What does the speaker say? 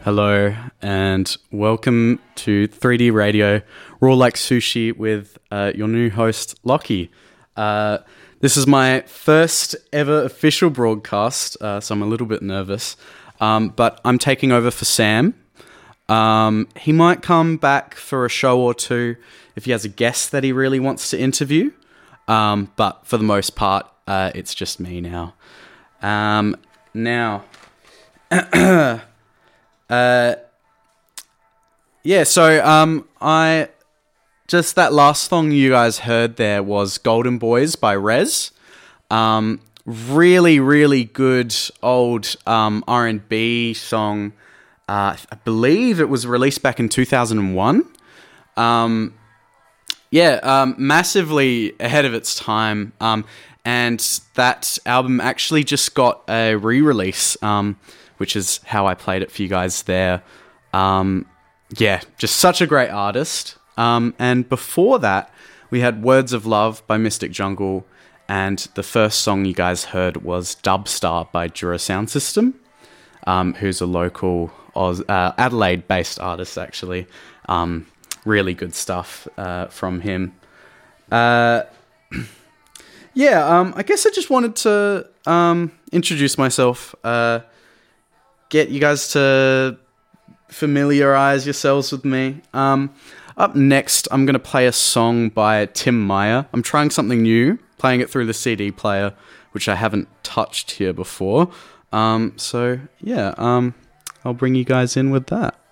Hello and welcome to 3D Radio, Raw Like Sushi with your new host, Lockie. This is my first ever official broadcast, so I'm a little bit nervous, but I'm taking over for Sam. He might come back for a show or two if he has a guest that he really wants to interview, but for the most part, it's just me now. I just that last song you guys heard there was Golden Boys by Rez. Really, really good old R&B song. I believe it was released back in 2001. Massively ahead of its time. And that album actually just got a re-release, which is how I played it for you guys there. Just such a great artist. And before that, we had Words of Love by Mystic Jungle, and the first song you guys heard was Dubstar by Dura Sound System, who's a local Adelaide-based artist, actually. Really good stuff from him. I guess I just wanted to introduce myself, get you guys to familiarize yourselves with me. Up next, I'm going to play a song by Tim Meyer. I'm trying something new, playing it through the CD player, which I haven't touched here before. I'll bring you guys in with that.